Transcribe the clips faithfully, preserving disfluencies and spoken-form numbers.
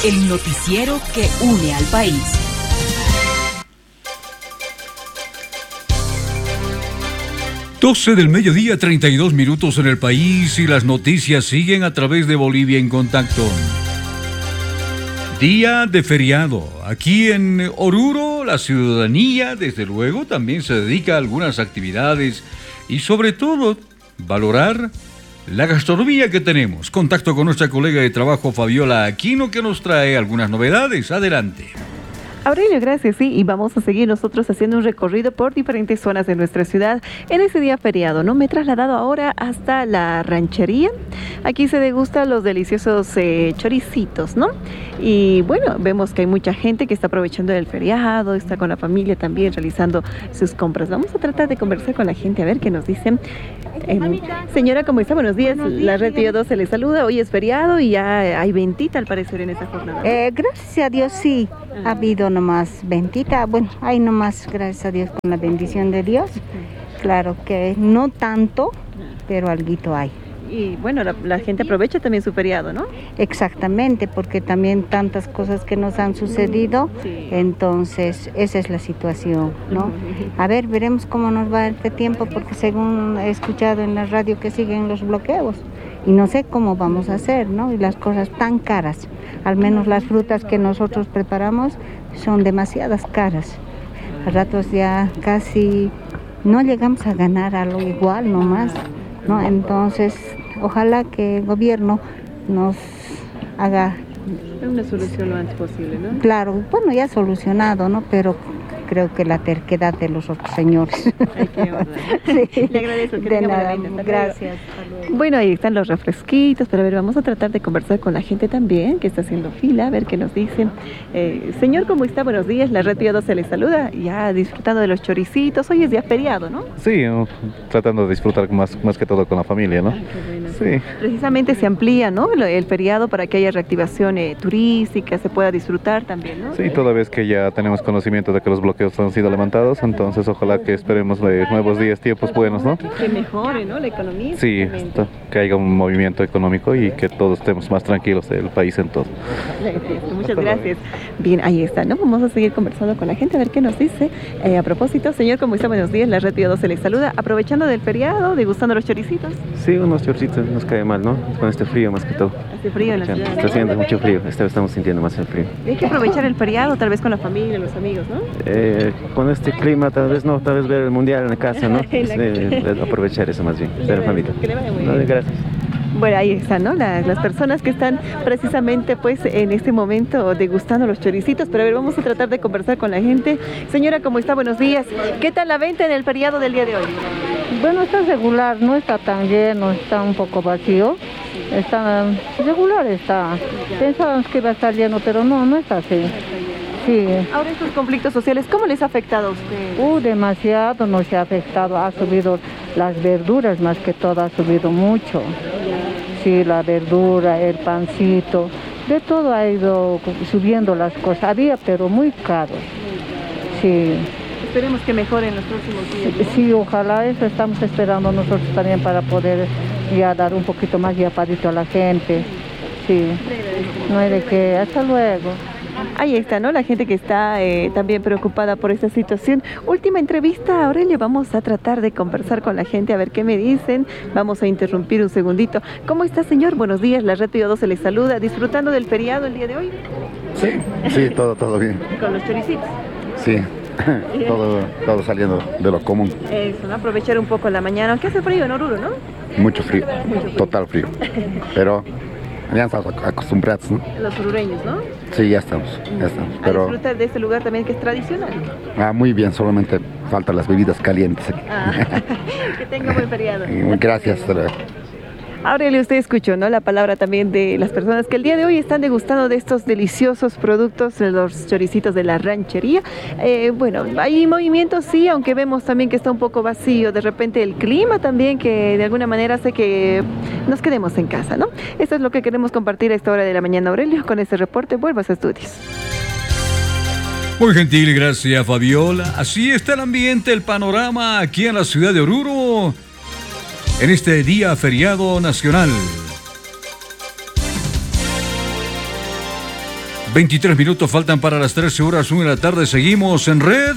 el noticiero que une al país. doce del mediodía, treinta y dos minutos en el país, y las noticias siguen a través de Bolivia en Contacto. Día de feriado. Aquí en Oruro, la ciudadanía, desde luego, también se dedica a algunas actividades y, sobre todo, valorar la gastronomía que tenemos. Contacto con nuestra colega de trabajo, Fabiola Aquino, que nos trae algunas novedades. Adelante. Aurelio, gracias, sí, y vamos a seguir nosotros haciendo un recorrido por diferentes zonas de nuestra ciudad en ese día feriado, ¿no? Me he trasladado ahora hasta la ranchería. Aquí se degustan los deliciosos eh, choricitos, ¿no? Y bueno, vemos que hay mucha gente que está aprovechando el feriado, está con la familia también realizando sus compras. Vamos a tratar de conversar con la gente a ver qué nos dicen. Eh, señora, ¿cómo está? Buenos días. Buenos días. La Red Tío dos se le saluda. Hoy es feriado y ya hay ventita al parecer en esta jornada. Eh, gracias a Dios, sí. Uh-huh. Ha habido nomás ventita. Bueno, hay nomás, gracias a Dios, con la bendición de Dios. Uh-huh. Claro que no tanto, pero alguito hay. Y bueno, la, la gente aprovecha también su feriado, ¿no? Exactamente, porque también tantas cosas que nos han sucedido, sí. Entonces esa es la situación, ¿no? A ver, veremos cómo nos va este tiempo, porque según he escuchado en la radio que siguen los bloqueos, y no sé cómo vamos a hacer, ¿no? Y las cosas tan caras, al menos las frutas que nosotros preparamos son demasiadas caras. A ratos ya casi no llegamos a ganar algo igual nomás, ¿no? Entonces, ojalá que el gobierno nos haga una solución lo antes posible, ¿no? Claro, bueno, ya solucionado, ¿no? Pero creo que la terquedad de los otros señores. Ay, qué verdad. Sí. Le agradezco. Que de nada, gracias. Bueno, ahí están los refresquitos, pero a ver, vamos a tratar de conversar con la gente también, que está haciendo fila, a ver qué nos dicen. Eh, señor, ¿cómo está? Buenos días, la Red Tío dos se le saluda, ya disfrutando de los choricitos. Hoy es día feriado, ¿no? Sí, tratando de disfrutar más, más que todo con la familia, ¿no? Ay, qué bueno. Sí. Precisamente se amplía, ¿no? El feriado para que haya reactivación eh, turística, se pueda disfrutar también, ¿no? Sí, toda vez que ya tenemos conocimiento de que los bloqueos han sido levantados, entonces ojalá que esperemos eh, nuevos días, tiempos buenos, ¿no? Que mejore, ¿no? La economía. Sí, esto, que haya un movimiento económico y que todos estemos más tranquilos del país en todo. Muchas gracias. Bien, ahí está, ¿no? Vamos a seguir conversando con la gente a ver qué nos dice. Eh, a propósito, señor, ¿cómo está? Buenos días, la Red Tío dos se les saluda. Aprovechando del feriado, degustando los choricitos. Sí, unos choricitos, nos cae mal, ¿no? Con este frío más que todo. Hace frío en la ciudad. Está haciendo mucho frío, esta vez estamos sintiendo más el frío. Hay que aprovechar el feriado, tal vez con la familia, los amigos, ¿no? Eh, con este clima, tal vez no, tal vez ver el mundial en la casa, ¿no? Sí, aprovechar eso más bien, estar en familia. Que le vaya muy no, bien. Gracias. Bueno, ahí están, ¿no? Las, las personas que están precisamente, pues, en este momento degustando los choricitos. Pero a ver, vamos a tratar de conversar con la gente. Señora, ¿cómo está? Buenos días. ¿Qué tal la venta en el feriado del día de hoy? Bueno, está regular, no está tan lleno, está un poco vacío. Está regular, está. Pensábamos que iba a estar lleno, pero no, no está así. Sí. Ahora estos conflictos sociales, ¿cómo les ha afectado a usted? Uh, demasiado nos ha afectado, ha subido las verduras más que todo, ha subido mucho. Sí, la verdura, el pancito, de todo ha ido subiendo las cosas, había pero muy caro. Sí. Esperemos que mejore en los próximos días, ¿no? Sí, ojalá, eso estamos esperando nosotros también para poder ya dar un poquito más de aparito a la gente. Sí, no hay de qué, hasta luego. Ahí está, ¿no? La gente que está eh, también preocupada por esta situación. Última entrevista, Aurelio, vamos a tratar de conversar con la gente a ver qué me dicen. Vamos a interrumpir un segundito. ¿Cómo está, señor? Buenos días, la Red Tío dos se les saluda. ¿Disfrutando del feriado el día de hoy? Sí, sí, todo, todo bien. ¿Con los choricitos? Sí, todo, todo saliendo de lo común. Eso, ¿no? Aprovechar un poco la mañana, aunque hace frío en Oruro, ¿no? Mucho frío, Mucho frío. Total frío. Pero ya estamos acostumbrados, ¿no? Los orureños, ¿no? Sí, ya estamos, ya estamos. Pero... a disfrutar de este lugar también que es tradicional. Ah, muy bien, solamente faltan las bebidas calientes aquí. Ah, que tenga buen feriado. Gracias. Aurelio, usted escuchó, ¿no? La palabra también de las personas que el día de hoy están degustando de estos deliciosos productos, los choricitos de la ranchería. Eh, bueno, hay movimientos, sí, aunque vemos también que está un poco vacío. De repente el clima también, que de alguna manera hace que nos quedemos en casa, ¿no? Esto es lo que queremos compartir a esta hora de la mañana, Aurelio. Con este reporte, vuelvo a sus estudios. Muy gentil, gracias, Fabiola. Así está el ambiente, el panorama aquí en la ciudad de Oruro, en este día feriado nacional. veintitrés minutos faltan para las trece horas, una de la tarde. Seguimos en red.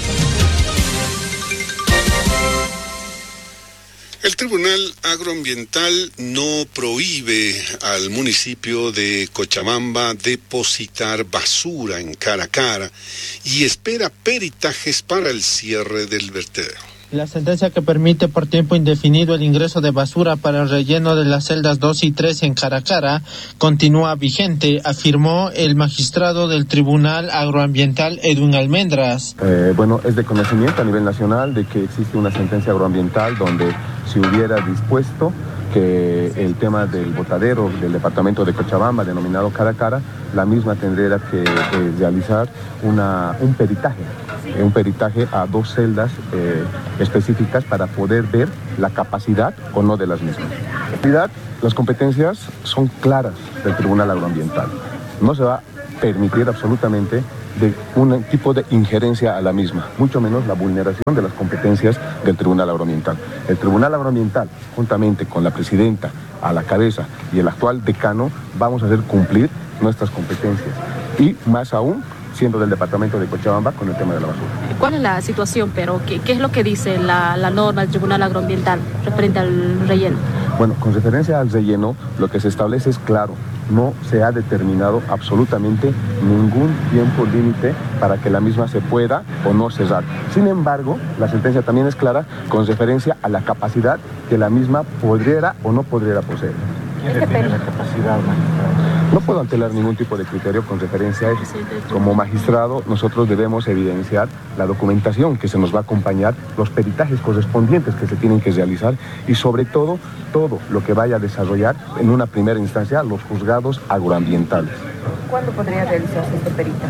El Tribunal Agroambiental no prohíbe al municipio de Cochabamba depositar basura en Caracara y espera peritajes para el cierre del vertedero. La sentencia que permite por tiempo indefinido el ingreso de basura para el relleno de las celdas dos y tres en Caracara continúa vigente, afirmó el magistrado del Tribunal Agroambiental Edwin Almendras. Eh, bueno, es de conocimiento a nivel nacional de que existe una sentencia agroambiental donde se hubiera dispuesto que el tema del botadero del departamento de Cochabamba, denominado Caracara, la misma tendría que eh, realizar una, un peritaje, eh, un peritaje a dos celdas eh, específicas para poder ver la capacidad o no de las mismas. En realidad, las competencias son claras del Tribunal Agroambiental. No se va a permitir absolutamente de un tipo de injerencia a la misma, mucho menos la vulneración de las competencias del Tribunal Agroambiental. El Tribunal Agroambiental, juntamente con la presidenta a la cabeza y el actual decano, vamos a hacer cumplir nuestras competencias y más aún siendo del departamento de Cochabamba con el tema de la basura. ¿Cuál es la situación, pero qué, qué es lo que dice la, la norma del Tribunal Agroambiental referente al relleno? Bueno, con referencia al relleno, lo que se establece es claro, no se ha determinado absolutamente ningún tiempo límite para que la misma se pueda o no cerrar. Sin embargo, la sentencia también es clara con referencia a la capacidad que la misma podría o no podría poseer. ¿Quién define la capacidad, magistrado? No puedo antelar ningún tipo de criterio con referencia a eso. Como magistrado, nosotros debemos evidenciar la documentación que se nos va a acompañar, los peritajes correspondientes que se tienen que realizar y sobre todo, todo lo que vaya a desarrollar en una primera instancia los juzgados agroambientales. ¿Cuándo podría realizarse este peritaje?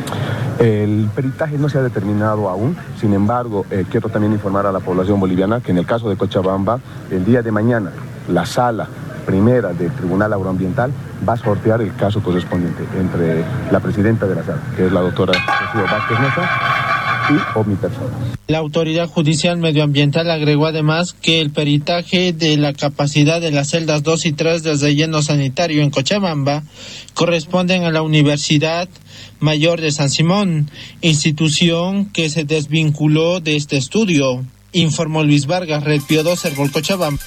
El peritaje no se ha determinado aún, sin embargo, eh, quiero también informar a la población boliviana que en el caso de Cochabamba, el día de mañana, la sala primera del Tribunal Agroambiental va a sortear el caso correspondiente entre la presidenta de la sala, que es la doctora Rocío Vázquez Mesa, y o mi persona. La autoridad judicial medioambiental agregó además que el peritaje de la capacidad de las celdas dos y tres del relleno sanitario en Cochabamba corresponden a la Universidad Mayor de San Simón, institución que se desvinculó de este estudio, informó Luis Vargas, Red Piodo, Cervol, Cochabamba.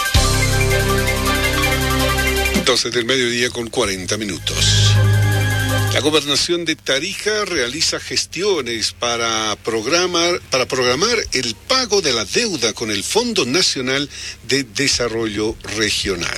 doce del mediodía con cuarenta minutos. La Gobernación de Tarija realiza gestiones para programar, para programar el pago de la deuda con el Fondo Nacional de Desarrollo Regional.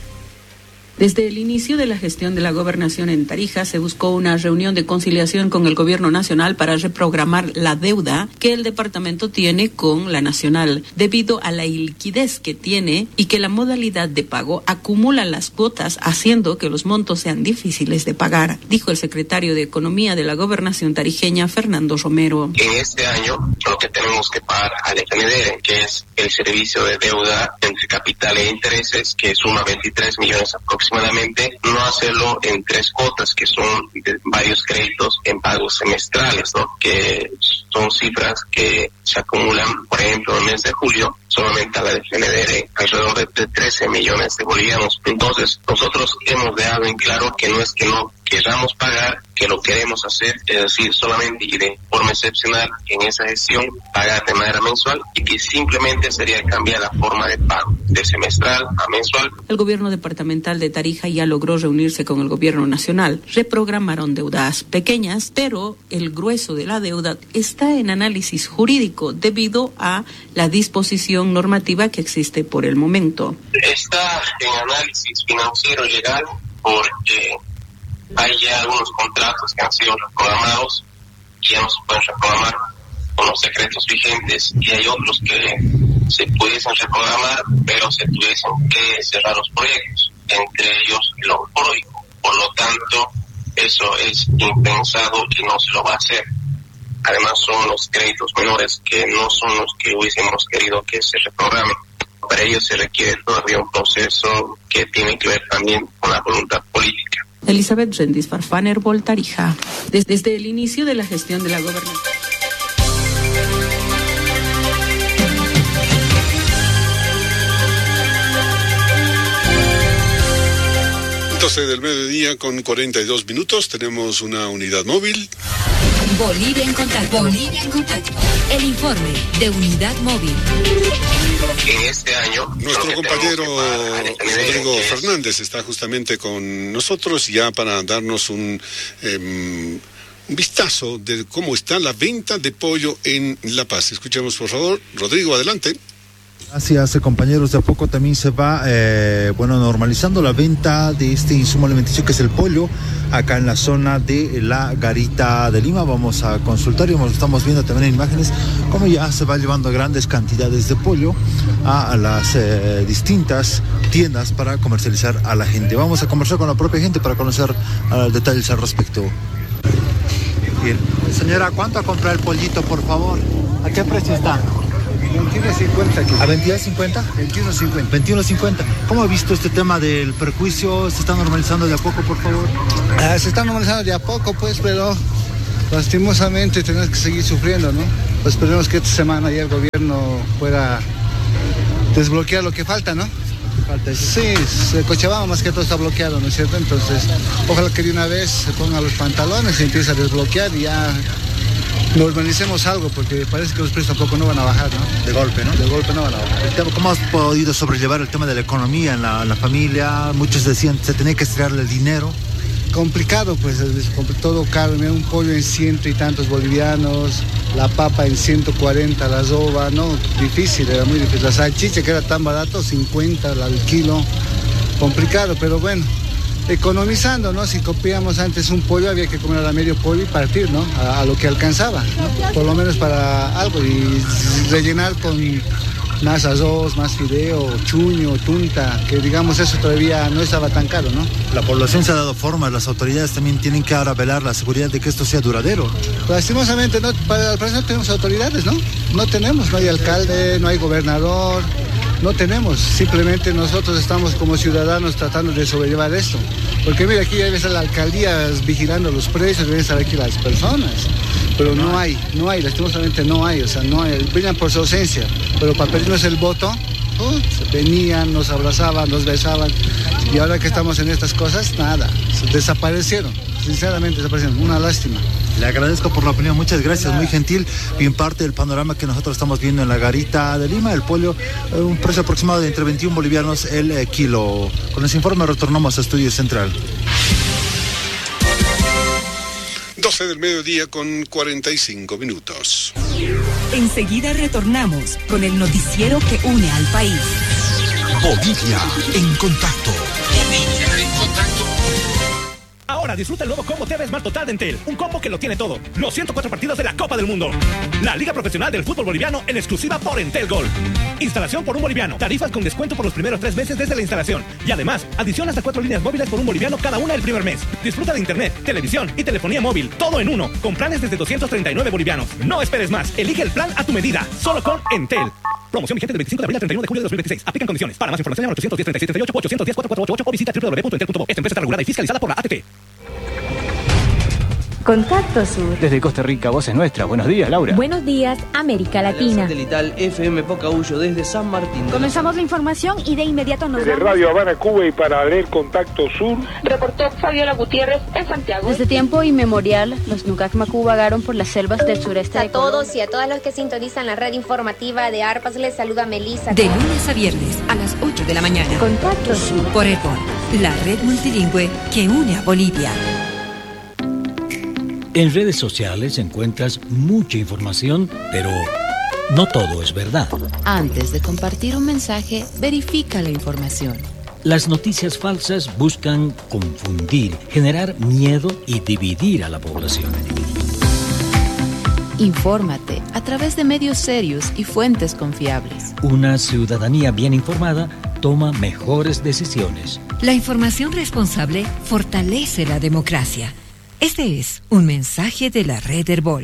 Desde el inicio de la gestión de la gobernación en Tarija se buscó una reunión de conciliación con el gobierno nacional para reprogramar la deuda que el departamento tiene con la nacional, debido a la iliquidez que tiene y que la modalidad de pago acumula las cuotas, haciendo que los montos sean difíciles de pagar, dijo el secretario de Economía de la gobernación tarijeña, Fernando Romero. En este año lo que tenemos que pagar al F N D R, que es el servicio de deuda entre capital e intereses, que suma veintitrés millones aproximadamente, no hacerlo en tres cuotas, que son de varios créditos en pagos semestrales, ¿no? Que son cifras que se acumulan, por ejemplo, en el mes de julio, solamente a la F N D R alrededor de, de trece millones de bolivianos. Entonces, nosotros hemos dejado en claro que no es que no queramos pagar, que lo queremos hacer, es decir, solamente y de forma excepcional en esa gestión, pagar de manera mensual, y que simplemente sería cambiar la forma de pago, de semestral a mensual. El gobierno departamental de Tarija ya logró reunirse con el gobierno nacional. Reprogramaron deudas pequeñas, pero el grueso de la deuda está en análisis jurídico debido a la disposición normativa que existe por el momento. Está en análisis financiero legal porque hay ya algunos contratos que han sido reprogramados y ya no se pueden reprogramar con los decretos vigentes, y hay otros que se pudiesen reprogramar, pero se tuviesen que cerrar los proyectos, entre ellos el oncológico. Por lo tanto, eso es impensado y no se lo va a hacer. Además, son los créditos menores que no son los que hubiésemos querido que se reprogramen. Para ello se requiere todavía un proceso que tiene que ver también con la voluntad política. Elizabeth Rendis Farfaner, Voltarija. Desde, desde el inicio de la gestión de la gobernación. doce del mediodía con cuarenta y dos minutos. Tenemos una unidad móvil. Bolivia en contacto. Bolivia en contacto. El informe de unidad móvil. En este año, nuestro compañero Rodrigo Fernández está justamente con nosotros ya para darnos un, eh, un vistazo de cómo está la venta de pollo en La Paz. Escuchemos, por favor. Rodrigo, adelante. Gracias, compañeros. De a poco también se va, eh, bueno, normalizando la venta de este insumo alimenticio que es el pollo, acá en la zona de la Garita de Lima. Vamos a consultar y lo estamos viendo también en imágenes, cómo ya se va llevando grandes cantidades de pollo a, a las eh, distintas tiendas para comercializar a la gente. Vamos a conversar con la propia gente para conocer uh, detalles al respecto. Bien. Señora, ¿cuánto a comprar el pollito, por favor? ¿A qué precio está? veintiuno cincuenta. ¿A veintidós cincuenta? veintiuno cincuenta. veintiuno cincuenta. ¿Cómo ha visto este tema del perjuicio? ¿Se está normalizando de a poco, por favor? Ah, se está normalizando de a poco, pues, pero lastimosamente tenemos que seguir sufriendo, ¿no? Pues esperemos que esta semana ya el gobierno pueda desbloquear lo que falta, ¿no? Falta sí, Cochabamba más que todo está bloqueado, ¿no es cierto? Entonces, ojalá que de una vez se pongan los pantalones y empiece a desbloquear y ya normalicemos algo, porque parece que los precios tampoco no van a bajar, ¿no? De golpe, ¿no? De golpe no van a bajar. ¿Cómo has podido sobrellevar el tema de la economía en la, en la familia? Muchos decían que se tenía que estirarle el dinero. Complicado, pues, todo caro. Mira, un pollo en ciento y tantos bolivianos, la papa en ciento cuarenta, la soba, ¿no? Difícil, era muy difícil. La salchicha, que era tan barato, cincuenta al kilo. Complicado, pero bueno. Economizando, ¿no? Si copiamos antes un pollo, había que comer a medio pollo y partir, ¿no? A, a lo que alcanzaba, ¿no? Por lo menos para algo y rellenar con más arroz, más fideo, chuño, tunta, que digamos eso todavía no estaba tan caro, ¿no? La población se ha dado forma, las autoridades también tienen que ahora velar la seguridad de que esto sea duradero. Lastimosamente, no, para el presente no tenemos autoridades, ¿no? No tenemos, no hay alcalde, no hay gobernador. No tenemos, simplemente nosotros estamos como ciudadanos tratando de sobrellevar esto. Porque mira, aquí debe estar la alcaldía vigilando los precios, deben estar aquí las personas. Pero no hay, no hay, lastimosamente no hay, o sea, no hay, brillan por su ausencia. Pero para pedirnos el voto, uh, venían, nos abrazaban, nos besaban. Y ahora que estamos en estas cosas, nada, desaparecieron, sinceramente desaparecieron, una lástima. Le agradezco por la opinión, muchas gracias, muy gentil. Bien parte del panorama que nosotros estamos viendo en la Garita de Lima, el pollo, eh, un precio aproximado de entre veintiún bolivianos el eh, kilo. Con ese informe retornamos a Estudio Central. doce del mediodía con cuarenta y cinco minutos. Enseguida retornamos con el noticiero que une al país. Bolivia en contacto. Bolivia en contacto. Ahora disfruta el nuevo combo T V Smart Total de Entel, un combo que lo tiene todo. Los ciento cuatro partidos de la Copa del Mundo. La Liga Profesional del Fútbol Boliviano en exclusiva por Entel Gold. Instalación por un boliviano. Tarifas con descuento por los primeros tres meses desde la instalación. Y además, adición hasta cuatro líneas móviles por un boliviano cada una el primer mes. Disfruta de internet, televisión y telefonía móvil, todo en uno, con planes desde doscientos treinta y nueve bolivianos. No esperes más. Elige el plan a tu medida, solo con Entel. Promoción vigente del veinticinco de abril al treinta y uno de julio de dos mil veintiséis. Aplican condiciones. Para más información, llama al ochocientos diez, treinta y siete, treinta y ocho, ochocientos diez, cuatrocientos cuarenta y ocho o visita doble u doble u doble u punto entel punto bo. Esta empresa está regulada y fiscalizada por la A T T. Contacto Sur. Desde Costa Rica, voz es nuestra. Buenos días, Laura. Buenos días, América Latina. Satelital F M Pocahuyo desde San Martín. Comenzamos la información y de inmediato nos desde vamos. Radio Habana, Cuba y para leer Contacto Sur. Reportó Fabiola Gutiérrez en Santiago. Desde tiempo inmemorial, los Nucacmacú vagaron por las selvas del sureste a de Colombia. A todos y a todas los que sintonizan la red informativa de Arpas, les saluda Melissa. De lunes a viernes a las ocho de la mañana. Contacto Sur. Por Airborne, la red multilingüe que une a Bolivia. En redes sociales encuentras mucha información, pero no todo es verdad. Antes de compartir un mensaje, verifica la información. Las noticias falsas buscan confundir, generar miedo y dividir a la población. Infórmate a través de medios serios y fuentes confiables. Una ciudadanía bien informada toma mejores decisiones. La información responsable fortalece la democracia. Este es un mensaje de la red Herbol.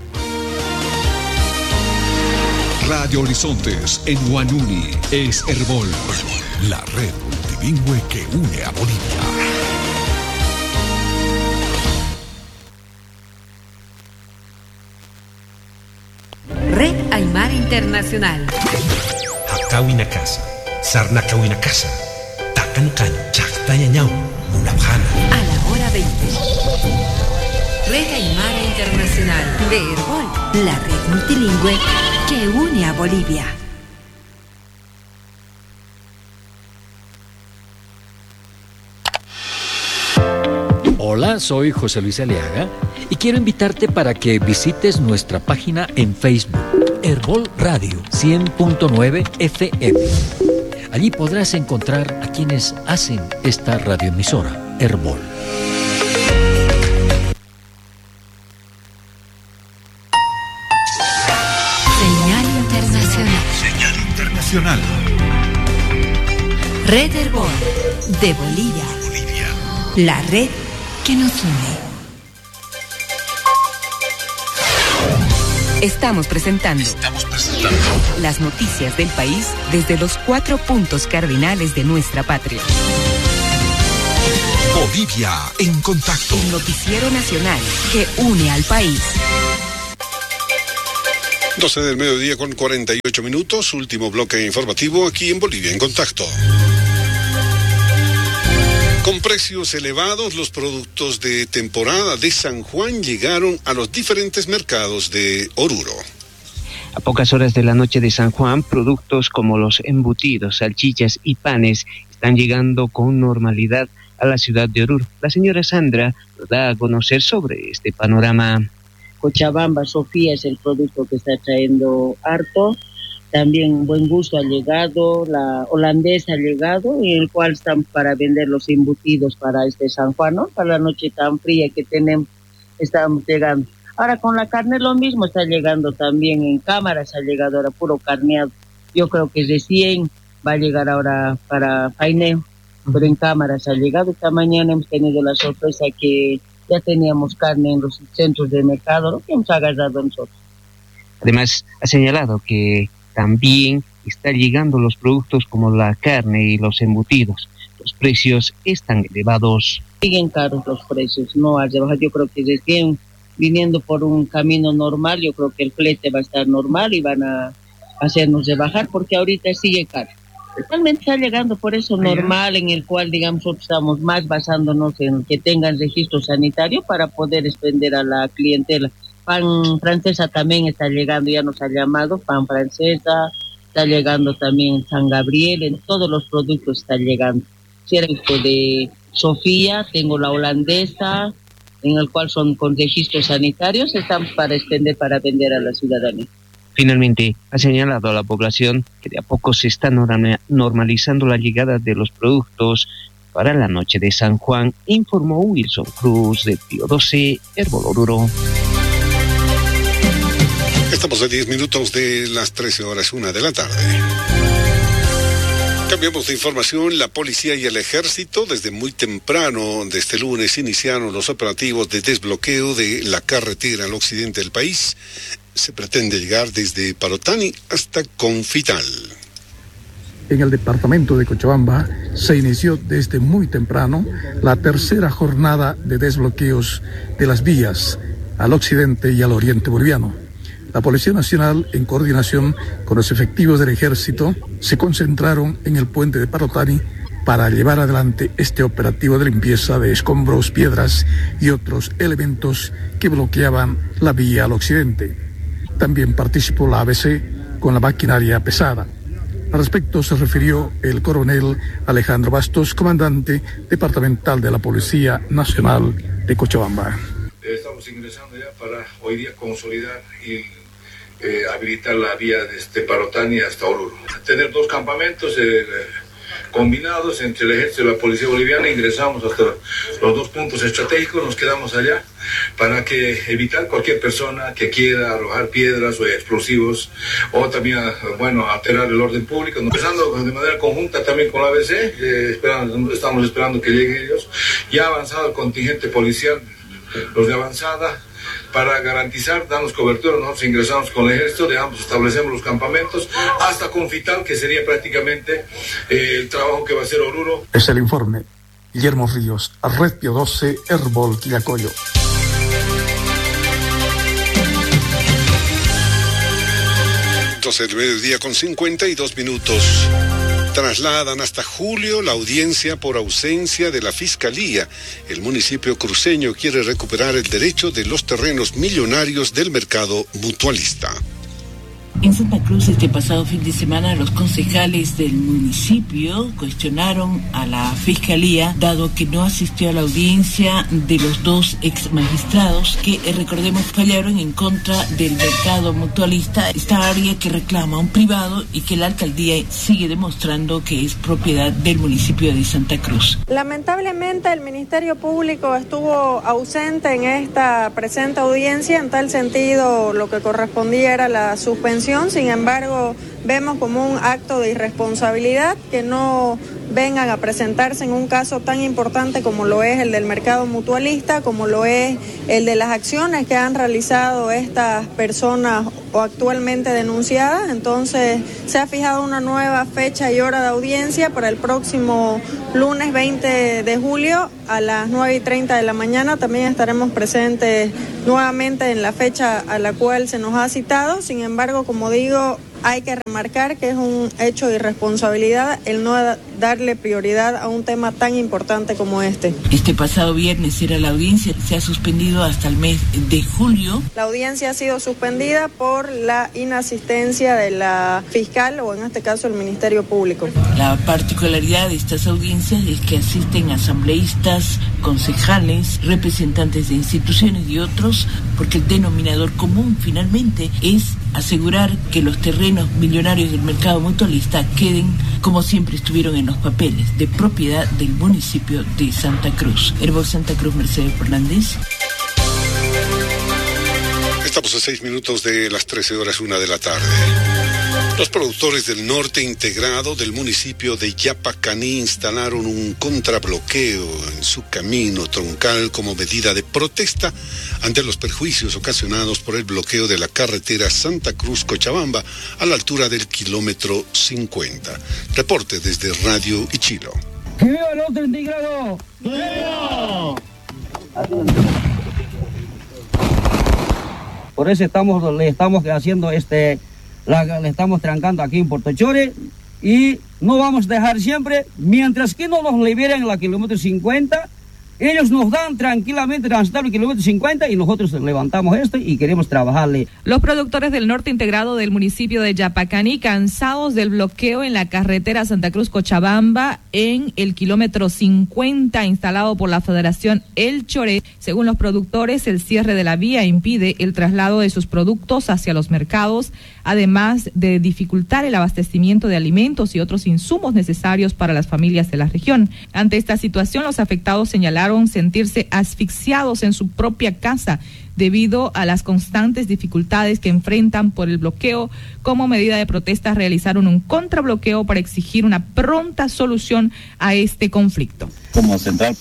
Radio Horizontes en Huanuni es Herbol, la red multilingüe que une a Bolivia. Red Aymara Internacional. Hakawina Casa, Sarnakawina Casa, A la hora veinte. Red Aymara Internacional de Herbol, la red multilingüe que une a Bolivia. Hola, soy José Luis Aliaga y quiero invitarte para que visites nuestra página en Facebook, Herbol Radio cien punto nueve F M. Allí podrás encontrar a quienes hacen esta radioemisora, Herbol. Señal internacional. Señal internacional. Red Herbol de Bolivia. Bolivia. La red que nos une. Estamos presentando, Estamos presentando las noticias del país desde los cuatro puntos cardinales de nuestra patria. Bolivia en contacto. El noticiero nacional que une al país. doce del mediodía con cuarenta y ocho minutos, último bloque informativo aquí en Bolivia en contacto. Con precios elevados, los productos de temporada de San Juan llegaron a los diferentes mercados de Oruro. A pocas horas de la noche de San Juan, productos como los embutidos, salchichas y panes están llegando con normalidad a la ciudad de Oruro. La señora Sandra nos da a conocer sobre este panorama. Cochabamba, Sofía es el producto que está trayendo harto. También Buen Gusto ha llegado, la holandesa ha llegado, en el cual están para vender los embutidos para este San Juan, ¿no? Para la noche tan fría que tenemos, estamos llegando. Ahora con la carne lo mismo, está llegando también en cámaras, ha llegado ahora puro carneado. Yo creo que recién va a llegar ahora para paineo, pero en cámaras ha llegado. Esta mañana hemos tenido la sorpresa que ya teníamos carne en los centros de mercado, ¿no? Que hemos agarrado nosotros. Además, ha señalado que también está llegando los productos como la carne y los embutidos. Los precios están elevados. Siguen caros los precios, no ha rebajado. Yo creo que recién viniendo por un camino normal, yo creo que el flete va a estar normal y van a hacernos rebajar porque ahorita sigue caro. Realmente está llegando por eso normal, en el cual, digamos, nosotros estamos más basándonos en que tengan registro sanitario para poder expender a la clientela. Pan francesa también está llegando, ya nos ha llamado, pan francesa, está llegando también San Gabriel, en todos los productos está llegando. Cierto de Sofía, tengo la holandesa, en el cual son con registros sanitarios, estamos para extender, para vender a la ciudadanía. Finalmente, ha señalado a la población que de a poco se está normalizando la llegada de los productos para la noche de San Juan, informó Wilson Cruz de Pío doce, Herbol Oruro. Estamos a diez minutos de las trece horas, una de la tarde. Cambiamos de información. La policía y el ejército desde muy temprano de este lunes iniciaron los operativos de desbloqueo de la carretera al occidente del país. Se pretende llegar desde Parotani hasta Confital. En el departamento de Cochabamba se inició desde muy temprano la tercera jornada de desbloqueos de las vías al occidente y al oriente boliviano. La Policía Nacional, en coordinación con los efectivos del Ejército, se concentraron en el puente de Parotani para llevar adelante este operativo de limpieza de escombros, piedras y otros elementos que bloqueaban la vía al occidente. También participó la A B C con la maquinaria pesada. Al respecto se refirió el coronel Alejandro Bastos, comandante departamental de la Policía Nacional de Cochabamba. Estamos ingresando ya para hoy día consolidar y eh, habilitar la vía desde Parotani hasta Oruro. Tener dos campamentos eh, combinados entre el ejército y la policía boliviana, ingresamos hasta los dos puntos estratégicos, nos quedamos allá para que evitar cualquier persona que quiera arrojar piedras o explosivos o también, bueno, alterar el orden público. Empezando de manera conjunta también con la A B C, eh, esperando, estamos esperando que lleguen ellos. Ya ha avanzado el contingente policial, los de avanzada, para garantizar, darnos cobertura. Nosotros ingresamos con el ejército, dejamos, establecemos los campamentos hasta Confital, que sería prácticamente eh, el trabajo que va a hacer Oruro. Es el informe. Guillermo Ríos, Red Pío doce, Herbol Quillacollo. doce del mediodía con cincuenta y dos minutos. Trasladan hasta julio la audiencia por ausencia de la Fiscalía. El municipio cruceño quiere recuperar el derecho de los terrenos millonarios del mercado mutualista. En Santa Cruz este pasado fin de semana los concejales del municipio cuestionaron a la Fiscalía dado que no asistió a la audiencia de los dos ex magistrados que eh, recordemos fallaron en contra del mercado mutualista, esta área que reclama un privado y que la alcaldía sigue demostrando que es propiedad del municipio de Santa Cruz. Lamentablemente el Ministerio Público estuvo ausente en esta presente audiencia, en tal sentido lo que correspondía era la suspensión. Sin embargo, vemos como un acto de irresponsabilidad que no vengan a presentarse en un caso tan importante como lo es el del mercado mutualista, como lo es el de las acciones que han realizado estas personas o actualmente denunciadas. Entonces, se ha fijado una nueva fecha y hora de audiencia para el próximo lunes veinte de julio a las nueve y treinta de la mañana. También estaremos presentes nuevamente en la fecha a la cual se nos ha citado. Sin embargo, como digo, hay que remarcar que es un hecho de irresponsabilidad el no darle prioridad a un tema tan importante como este. Este pasado viernes era la audiencia, se ha suspendido hasta el mes de julio. La audiencia ha sido suspendida por la inasistencia de la fiscal o en este caso el Ministerio Público. La particularidad de estas audiencias es que asisten asambleístas, concejales, representantes de instituciones y otros, porque el denominador común finalmente es asegurar que los terrenos millonarios del mercado mutualista queden como siempre estuvieron en los papeles, de propiedad del municipio de Santa Cruz. Herbol Santa Cruz, Mercedes Fernández. Estamos a seis minutos de las trece horas, una de la tarde. Los productores del norte integrado del municipio de Yapacaní instalaron un contrabloqueo en su camino troncal como medida de protesta ante los perjuicios ocasionados por el bloqueo de la carretera Santa Cruz-Cochabamba a la altura del kilómetro cincuenta. Reporte desde Radio Ichilo. ¡Que viva el norte integrado! ¡Que viva! Por eso estamos, le estamos haciendo este... La, le estamos trancando aquí en Puerto Chore y no vamos a dejar siempre, mientras que no nos liberen la kilómetro cincuenta, ellos nos dan tranquilamente transitar el kilómetro cincuenta y nosotros levantamos esto y queremos trabajarle. Los productores del norte integrado del municipio de Yapacaní, cansados del bloqueo en la carretera Santa Cruz-Cochabamba en el kilómetro cincuenta instalado por la Federación El Choré. Según los productores, el cierre de la vía impide el traslado de sus productos hacia los mercados, además de dificultar el abastecimiento de alimentos y otros insumos necesarios para las familias de la región. Ante esta situación, los afectados señalaron sentirse asfixiados en su propia casa debido a las constantes dificultades que enfrentan por el bloqueo. Como medida de protesta, realizaron un contrabloqueo para exigir una pronta solución a este conflicto. Como central